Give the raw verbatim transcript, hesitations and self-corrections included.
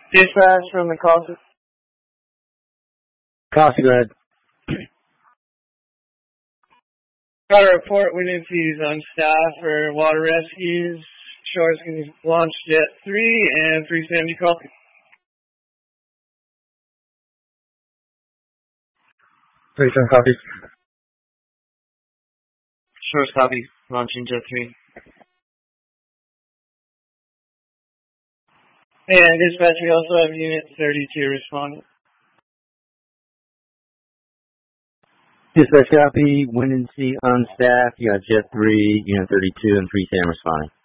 Dispatch from the call. Coffee, go ahead. Got a report we need to use on staff for water rescues. Shores can launch Jet three and three seventy call. three seven copy. Shores copy. Launching Jet three. And dispatch, we also have Unit thirty-two responding. Dispatch copy. Wind and Sea on staff. You got Jet three, Unit thirty-two, and three Sam responding.